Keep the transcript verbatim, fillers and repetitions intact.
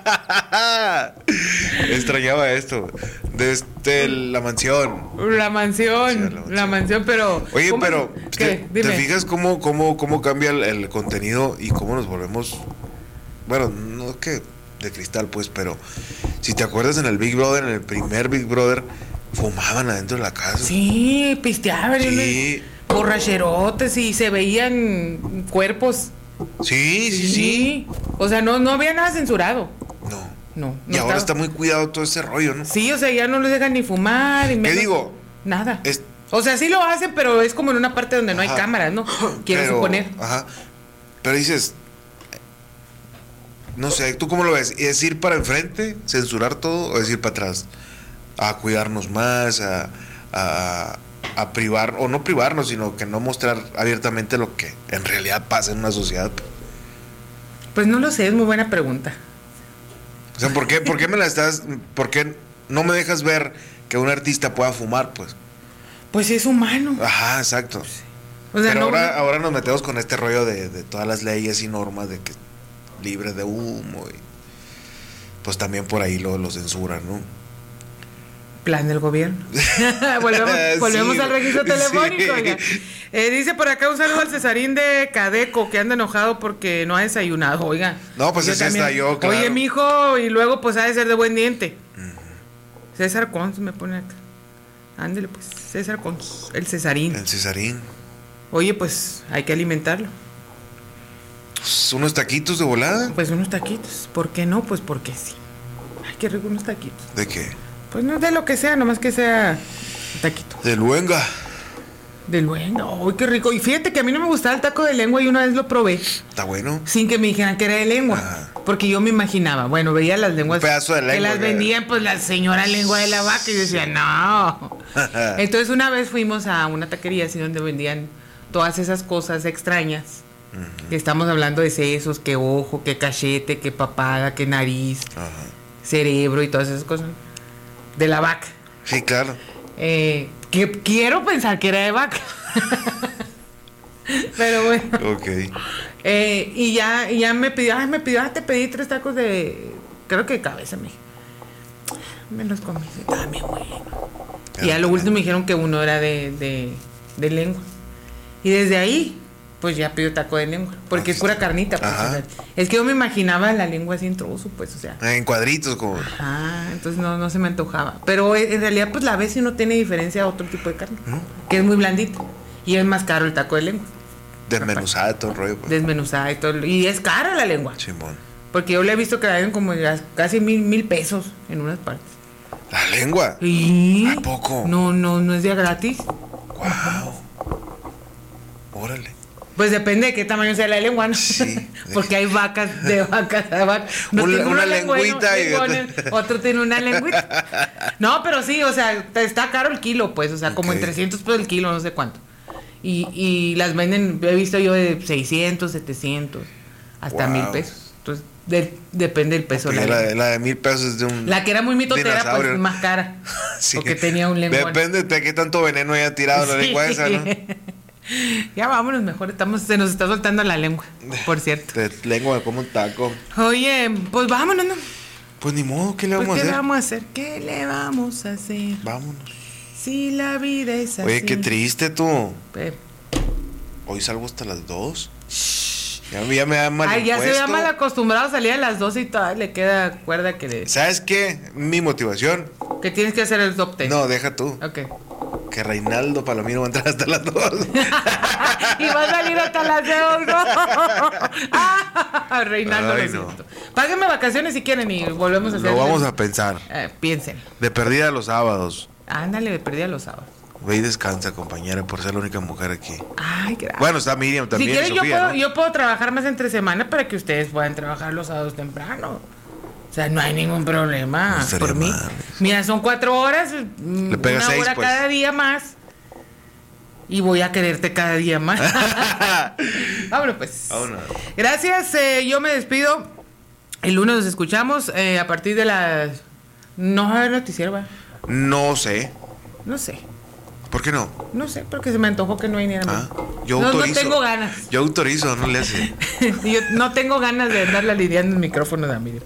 Extrañaba esto. Desde la mansión. La mansión, sí, la mansión, la mansión, pero... Oye, pero ¿qué? ¿te, ¿te fijas cómo, cómo, cómo cambia el, el contenido y cómo nos volvemos? Bueno, no que de cristal, pues, pero si te acuerdas en el Big Brother, en el primer Big Brother, fumaban adentro de la casa. Sí, pisteaban. Sí. Borracherotes y se veían cuerpos. Sí, sí, sí, sí. O sea, no, no había nada censurado. No. No, no y ahora estaba... está muy cuidado todo ese rollo, ¿no? Sí, o sea, ya no les dejan ni fumar. Y ¿qué digo? Nada. Es... O sea, sí lo hacen, pero es como en una parte donde no ajá. hay cámaras, ¿no? Quiero pero, suponer. Ajá. Pero dices, no sé, ¿tú cómo lo ves? ¿Es ir para enfrente, censurar todo, o es ir para atrás? A cuidarnos más, a, a, a privar, o no privarnos, sino que no mostrar abiertamente lo que en realidad pasa en una sociedad. Pues no lo sé, es muy buena pregunta. O sea, ¿por qué, por qué me la estás, por qué no me dejas ver que un artista pueda fumar, pues? Pues es humano. Ajá, exacto. O sea, pero no, ahora, no... ahora nos metemos con este rollo de, de todas las leyes y normas de que libre de humo y pues también por ahí lo, lo censuran, ¿no? Plan del gobierno. volvemos volvemos sí, al registro telefónico. Sí. Eh, dice por acá un saludo al Cesarín de Cadeco, que anda enojado porque no ha desayunado. Oiga. No, pues ese está yo, claro. Oye, mijo, y luego pues ha de ser de buen diente. Uh-huh. César Cons me pone acá. Ándele pues, César Cons, el Cesarín. El Cesarín. Oye, pues hay que alimentarlo. Pues, ¿unos taquitos de volada? Pues unos taquitos. ¿Por qué no? Pues porque sí. Ay, qué rico unos taquitos. ¿De qué? Pues no de lo que sea, nomás que sea taquito. De luenga. De luenga, uy, qué rico. Y fíjate que a mí no me gustaba el taco de lengua y una vez lo probé. Está bueno. Sin que me dijeran que era de lengua. Ajá. Porque yo me imaginaba, bueno, veía las lenguas. Un pedazo de lengua. Que las vendían, pues la señora lengua de la vaca. Y yo decía, no. Entonces una vez fuimos a una taquería así donde vendían todas esas cosas extrañas. Uh-huh. Estamos hablando de sesos, que ojo, que cachete, que papada, que nariz, uh-huh. cerebro y todas esas cosas. De la vaca. Sí, claro. Eh, que quiero pensar que era de vaca. Pero bueno. Ok. Eh, y ya, y ya me pidió, ay, me pidió, ah, te pedí tres tacos de, creo que de cabeza, me me los comí, estaba bien bueno. Y a lo último me dijeron que uno era de, de, de lengua. Y desde ahí, pues ya pidió taco de lengua, porque ah, es pura carnita. Pues, o sea, es que yo me imaginaba la lengua así en trozo, pues, o sea. En cuadritos, como. Ajá, entonces no, no se me antojaba. Pero en realidad, pues la ves y no tiene diferencia a otro tipo de carne, ¿no? Que es muy blandita. Y es más caro el taco de lengua. Desmenuzada todo el rollo. Pues. Desmenuzada y todo. Y es cara la lengua. Simón. Porque yo le he visto que la ven como casi mil, mil pesos en unas partes. ¿La lengua? ¿Y? ¿A poco? No, no, no es día gratis. Wow. Órale. Pues depende de qué tamaño sea la lengua, ¿no? Sí. Porque hay vacas de vacas de vacas. No una, una, una lengua, lengüita y otro... otro tiene una lengüita. No, pero sí, o sea, está caro el kilo, pues, o sea, como okay. En trescientos pesos el kilo, no sé cuánto. Y, y las venden, he visto yo de seiscientos, setecientos, hasta wow. mil pesos. Entonces, de, depende del peso. Okay, la, la, la de mil pesos es de un. La que era muy mitotera, pues más cara. Sí. Porque tenía un lenguaje. Depende de qué tanto veneno haya tirado sí. La lengua esa, ¿no? Ya vámonos, mejor estamos, se nos está soltando la lengua, por cierto. De lengua como un taco. Oye, pues vámonos, ¿no? Pues ni modo, ¿qué le vamos pues, a hacer? ¿Qué le vamos a hacer? ¿Qué le vamos a hacer? Vámonos. Si la vida es así. Oye, qué triste tú. Pe- Hoy salgo hasta las dos. Shh. Ya, ya me da mal. Ay, ya impuesto. se ve mal acostumbrado a salir a las doce y todavía le queda cuerda que le. ¿Sabes qué? Mi motivación. Que tienes que hacer el top ten. No, deja tú. Ok. Que Reinaldo Palomino va a entrar hasta las dos. Y va a salir hasta las dos, ¿no? Ah, Reinaldo, ay, lo siento. No. Páguenme vacaciones si quieren y volvemos a hacer. Lo vamos a pensar. Eh, piensen. De perdida los sábados. Ándale, de perdida los sábados. Ve y descansa, compañera, por ser la única mujer aquí. Ay, gracias. Bueno, está Miriam también. Si quieren, Sofía, yo, puedo, ¿no? yo puedo trabajar más entre semana para que ustedes puedan trabajar los sábados temprano. O sea, no hay ningún problema no por mí. Mal. Mira, son cuatro horas, le pegas una seis, hora pues. cada día más. Y voy a quererte cada día más. Vámonos, pues. Vámonos. Gracias, eh, yo me despido. El lunes nos escuchamos eh, a partir de las... No va a haber noticiero, ¿va? No sé. No sé. ¿Por qué no? No sé, porque se me antojó que no hay nada más. Ah, yo no, autorizo. No tengo ganas. Yo autorizo, no le hace. Yo no tengo ganas de andarle lidiando el micrófono de Amir.